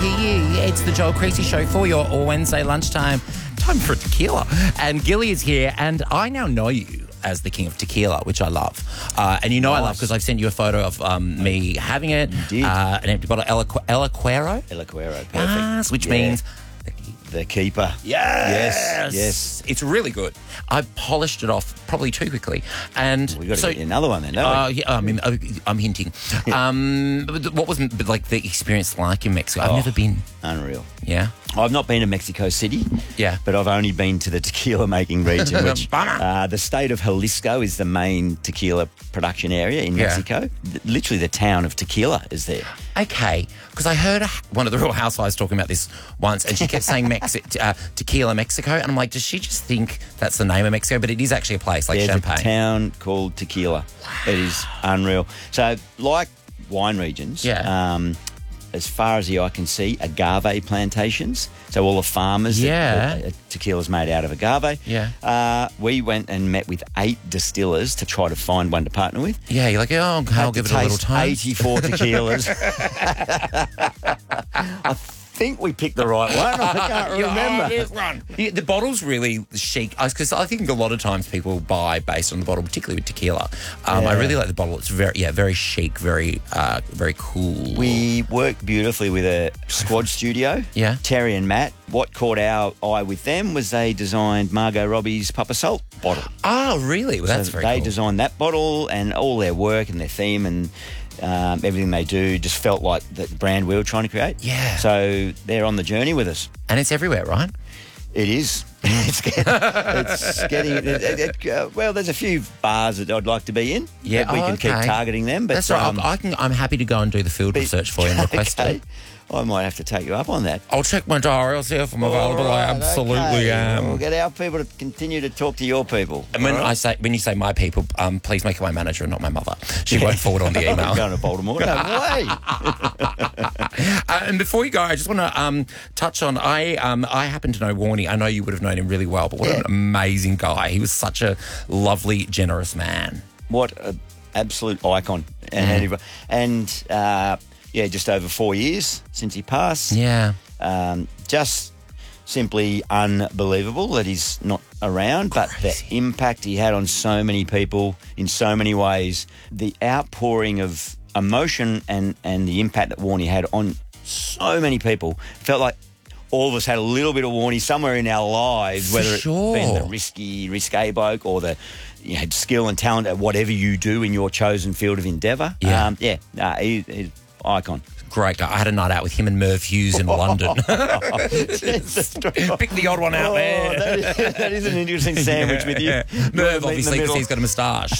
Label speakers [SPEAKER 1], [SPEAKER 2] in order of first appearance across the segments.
[SPEAKER 1] hear you. It's the Joel Creasy Show for your Wednesday lunchtime. Time for tequila. And Gilly is here, and I now know you as the king of tequila, which I love. And you know I love because I've sent you a photo of me having it.
[SPEAKER 2] You did.
[SPEAKER 1] An empty bottle, El Acuero.
[SPEAKER 2] El Acuero, perfect.
[SPEAKER 1] Yes, which means...
[SPEAKER 2] The keeper.
[SPEAKER 1] Yes. It's really good. I polished it off probably too quickly. And
[SPEAKER 2] We've got to get you another one then, don't we?
[SPEAKER 1] Yeah, I mean, I'm hinting. What was like the experience like in Mexico? I've never been.
[SPEAKER 2] Unreal.
[SPEAKER 1] Yeah?
[SPEAKER 2] I've not been to Mexico City,
[SPEAKER 1] Yeah.
[SPEAKER 2] but I've only been to the tequila making region, which the state of Jalisco is the main tequila production area in Mexico. Literally the town of Tequila is there.
[SPEAKER 1] Okay, because I heard one of the Real Housewives talking about this once, and she kept saying Tequila, Mexico, and I'm like, does she just think that's the name of Mexico? But it is actually a place like Champagne.
[SPEAKER 2] There's a town called Tequila. Wow. It is unreal. So, like wine regions, as far as the eye can see, agave plantations. So all the farmers, tequila's made out of agave.
[SPEAKER 1] Yeah.
[SPEAKER 2] We went and met with 8 distillers to try to find one to partner with.
[SPEAKER 1] Yeah, you're like, I'll give it a little time.
[SPEAKER 2] 84 tequilas. I think we picked the right one. I can't remember.
[SPEAKER 1] The bottle's really chic because I think a lot of times people buy based on the bottle, particularly with tequila. I really like the bottle. It's very chic, very cool.
[SPEAKER 2] We worked beautifully with a squad studio.
[SPEAKER 1] Yeah.
[SPEAKER 2] Terry and Matt. What caught our eye with them was they designed Margot Robbie's Papa Salt bottle.
[SPEAKER 1] Oh, really? Well, that's very cool.
[SPEAKER 2] They designed that bottle, and all their work and their theme and everything they do just felt like the brand we were trying to create.
[SPEAKER 1] Yeah.
[SPEAKER 2] So they're on the journey with us.
[SPEAKER 1] And it's everywhere, right?
[SPEAKER 2] It is. It's getting. Well, there's a few bars that I'd like to be in.
[SPEAKER 1] Yeah,
[SPEAKER 2] we can keep targeting them. But
[SPEAKER 1] that's right. I'm happy to go and do the field research for you and request it.
[SPEAKER 2] I might have to take you up on that.
[SPEAKER 1] I'll check my diary. I'll see if I'm available. Right, I absolutely am.
[SPEAKER 2] We'll get our people to continue to talk to your people.
[SPEAKER 1] And when you say my people, please make her my manager and not my mother. She won't forward on the email.
[SPEAKER 2] I'm going to Baltimore. No way.
[SPEAKER 1] And before you go, I just want to touch on. I happen to know Warnie. I know you would have known him really well, but what an amazing guy. He was such a lovely, generous man.
[SPEAKER 2] What an absolute icon. Just over 4 years since he passed.
[SPEAKER 1] Yeah.
[SPEAKER 2] Just simply unbelievable that he's not around, but the impact he had on so many people in so many ways, the outpouring of emotion and the impact that Warnie had on so many people, felt like all of us had a little bit of Warnie somewhere in our lives, whether it's been the risque bloke or the skill and talent at whatever you do in your chosen field of endeavour. He's icon.
[SPEAKER 1] Great guy. I had a night out with him and Merv Hughes in London. Pick the odd one out there.
[SPEAKER 2] That is an interesting sandwich with you.
[SPEAKER 1] Merv, obviously, because he's got a moustache.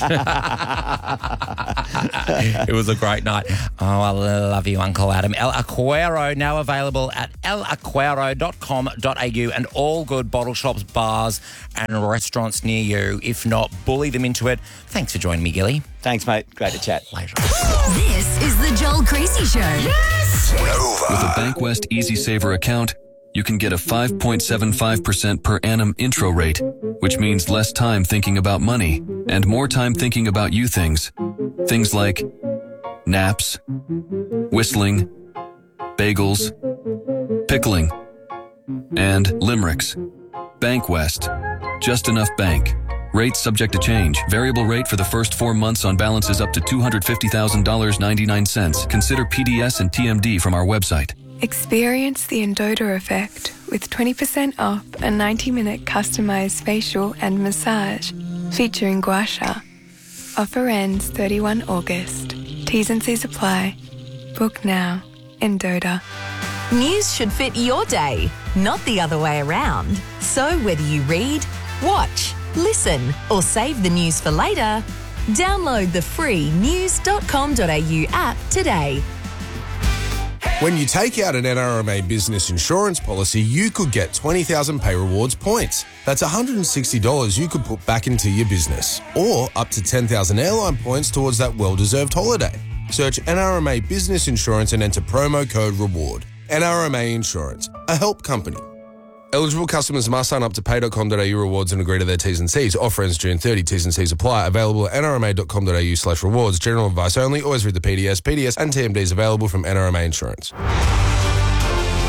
[SPEAKER 1] It was a great night. Oh, I love you, Uncle Adam. El Acuero, now available at elacuero.com.au and all good bottle shops, bars and restaurants near you. If not, bully them into it. Thanks for joining me, Gilly.
[SPEAKER 2] Thanks, mate. Great to chat.
[SPEAKER 1] Later.
[SPEAKER 3] This is the Joel Creasy Show. Yes!
[SPEAKER 4] With a BankWest Easy Saver account, you can get a 5.75% per annum intro rate, which means less time thinking about money and more time thinking about you things. Things like naps, whistling, bagels, pickling, and limericks. BankWest. Just enough bank. Rates subject to change. Variable rate for the first 4 months on balances up to $250,000.99. Consider PDS and TMD from our website.
[SPEAKER 5] Experience the Endota effect with 20% off a 90-minute customized facial and massage featuring gua sha. Offer ends 31 August. T's and C's apply. Book now. Endota.
[SPEAKER 3] News should fit your day, not the other way around. So whether you read, watch, listen, or save the news for later, download the free news.com.au app today.
[SPEAKER 6] When you take out an NRMA business insurance policy, you could get 20,000 Pay Rewards points. That's $160 you could put back into your business, or up to 10,000 airline points towards that well-deserved holiday. Search NRMA Business Insurance and enter promo code REWARD. NRMA Insurance, a help company. Eligible customers must sign up to pay.com.au rewards and agree to their T's and C's. Offer ends June 30. T's and C's apply. Available at nrma.com.au/rewards. General advice only. Always read the PDS and TMDs available from NRMA Insurance.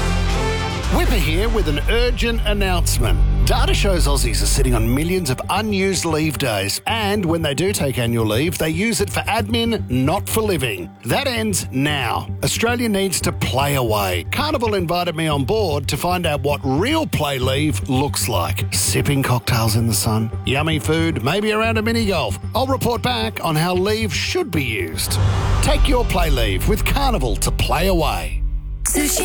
[SPEAKER 7] Whipper here with an urgent announcement. Data shows Aussies are sitting on millions of unused leave days, and when they do take annual leave, they use it for admin, not for living. That ends now. Australia needs to play away. Carnival invited me on board to find out what real play leave looks like. Sipping cocktails in the sun, yummy food, maybe around a mini golf. I'll report back on how leave should be used. Take your play leave with Carnival to play away.
[SPEAKER 8] Sushi